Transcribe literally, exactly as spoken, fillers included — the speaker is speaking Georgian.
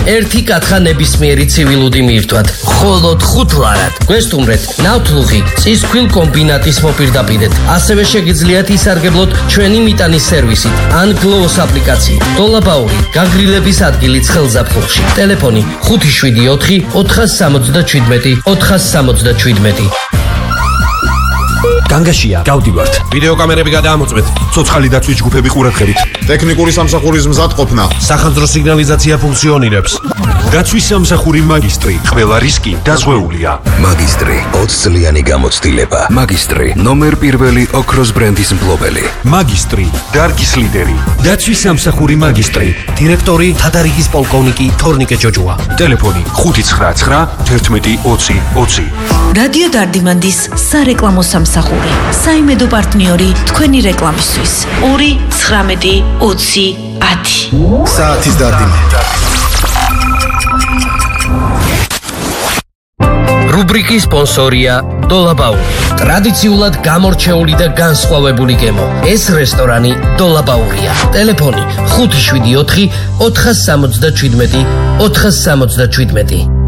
ერთი კათხა ნებისმიერი ცივილუდი მირთვათ. მხოლოდ ხუთ ლარად. გვესტუმრეთ ნავთლუღი წისქვილ კომბინატის მოპირდაპირედ. ასევე შეგიძლიათ ისარგებლოთ ჩვენი მიტანის სერვისით ან გლოუს აპლიკაციით. დოლაბაური გაგრილების ადგილით ხელზაფხულში. ტელეფონი ხუთი შვიდი ოთხი ოთხას სამოცდაჩვიდმეტი ოთხას სამოცდაჩვიდმეტი. განგაშია, გავდივართ. ვიდეო კამერები გადაამოწმეთ. ცოცხალი დაცვის ჯგუფები ყურადღებით. ტექნიკური სამსახურის მზადყოფნა. სახანძრო სიგნალიზაცია ფუნქციონირებს. დაცვის სამსახური მაგისტრი. ყველა რისკი დაზღვეულია. მაგისტრი ოცწლიანი გამოცდილება. მაგისტრი ნომერ პირველი ოქროს ბრენდის მფლობელი. მაგისტრი დარგის ლიდერი. დაცვის სამსახური მაგისტრი. დირექტორი თადარიგის პოლკოვნიკი თორნიკე ჯოჯოა. ტელეფონი ხუთი ცხრა ცხრა ერთმეტი ოცი ოცი. რადიო დარდიმანდის სარეკლამო სამსახური. საიმედო პარტნიორი თქვენი რეკლამისთვის. ორი ცხრამეტი ოცი ათი. საათის დარდიმანი. რუბრიკის სპონსორია დოლაბაური. ტრადიციულად გამორჩეული და განსხვავებული გემო. ეს რესტორანი დოლაბაურია. ტელეფონი ხუთი შვიდი ოთხი ოთხას სამოცდაჩვიდმეტი ოთხას სამოცდაჩვიდმეტი.